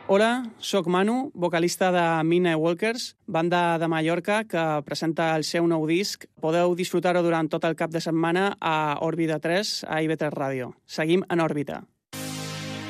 Hola, sóc Manu, vocalista de Midnight Walkers, banda de Mallorca que presenta el seu nou disc. Podeu disfrutar-ho durant tot el cap de setmana a Òrbita 3, a IB3 Ràdio. Seguim en òrbita.